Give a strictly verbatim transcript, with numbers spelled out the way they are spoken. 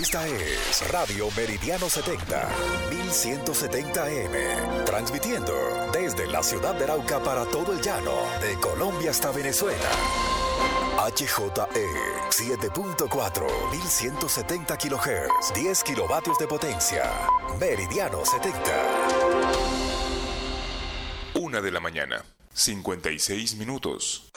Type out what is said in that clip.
Esta es Radio Meridiano setenta, mil ciento setenta A M, transmitiendo desde la ciudad de Arauca para todo el llano, de Colombia hasta Venezuela. H J E siete punto cuatro, mil ciento setenta kilohertz, diez kilovatios de potencia. Meridiano setenta. Una de la mañana, cincuenta y seis minutos.